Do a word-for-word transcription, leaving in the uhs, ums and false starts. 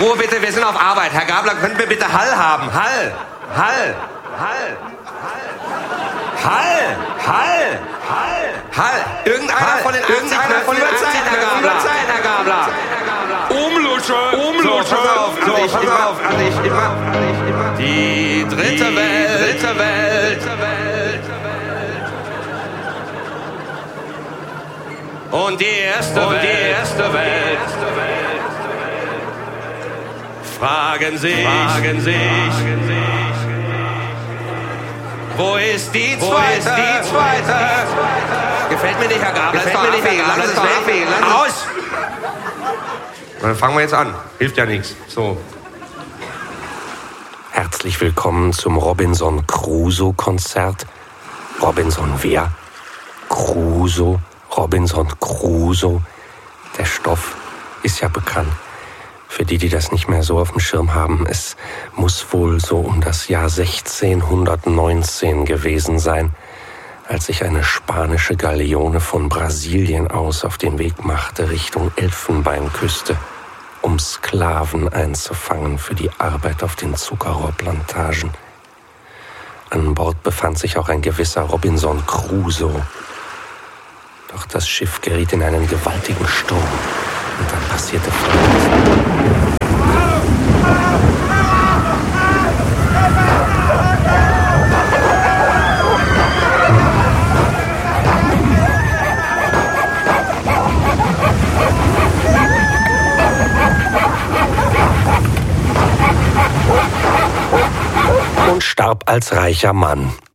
Ruhe bitte, wir sind auf Arbeit. Herr Gabler, könnten wir bitte Hall haben? Hall, Hall, Hall, Hall, Hall, Hall, Hall. Irgendeiner Hall. von den Irgendeiner von den Uhrzeit, Herr Gabler. Uhrzeit, Herr Gabler. Umlutsche, Umlutsche. So, pass auf, so, nicht pass immer, auf. nicht immer, nicht immer. Die dritte Die Welt, dritte Welt, Welt. Und die erste Und Welt, die erste Welt. Fragen sich, Fragen sich, wo ist die Wo zweite? ist die zweite? Gefällt mir nicht, Herr Gabler. Gefällt ist mir doch nicht, Herr abwegig. Gabler. Lass Ist es doch weg. abwegig. Lass es- Aus! Dann fangen wir jetzt an. Hilft ja nichts. So. Herzlich willkommen zum Robinson Crusoe-Konzert. Robinson wer? Crusoe. Robinson Crusoe. Der Stoff ist ja bekannt. Für die, die das nicht mehr so auf dem Schirm haben, es muss wohl so um das Jahr sechzehnhundertneunzehn gewesen sein, als sich eine spanische Galeone von Brasilien aus auf den Weg machte Richtung Elfenbeinküste, um Sklaven einzufangen für die Arbeit auf den Zuckerrohrplantagen. An Bord befand sich auch ein gewisser Robinson Crusoe. Doch das Schiff geriet in einen gewaltigen Sturm und dann passierte Folgendes. Und starb als reicher Mann.